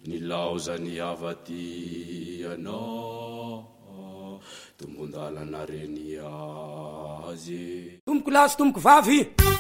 ny laozany avaty anao tombondalana reny azy tomboko lasy tomboko vavy